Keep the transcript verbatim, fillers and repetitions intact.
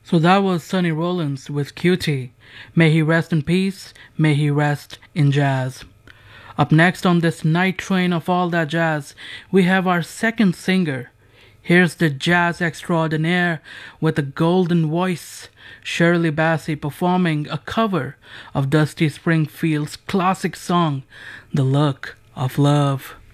So that was Sonny Rollins with Cutie. May he rest in peace, may he rest in jazz. Up next on this night train of all that jazz, we have our second singer. Here's the jazz extraordinaire with a golden voice, Shirley Bassey, performing a cover of Dusty Springfield's classic song, The Look of Love.